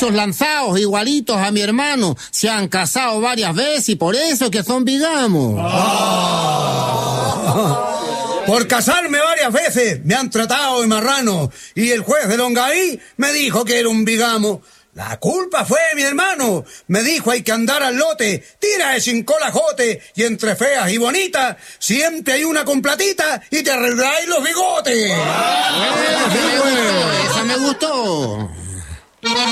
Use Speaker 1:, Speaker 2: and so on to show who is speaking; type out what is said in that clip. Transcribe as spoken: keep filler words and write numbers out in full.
Speaker 1: muchos lanzados igualitos a mi hermano se han casado varias veces y por eso que son bigamos.
Speaker 2: Oh. Por casarme varias veces me han tratado de marrano y el juez de Longaí me dijo que era un bigamo. La culpa fue de mi hermano. Me dijo hay que andar al lote, tira de sin colajote y entre feas y bonitas siempre hay una con platita y te arregláis los bigotes.
Speaker 1: Ah, esa me gustó, esa me gustó.